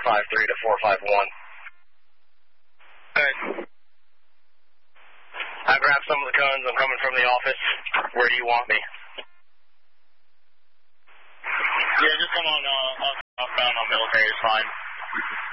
453 to 451. Good. I grabbed some of the cones. I'm coming from the office. Where do you want me? Yeah, just come on, off bound on military is fine.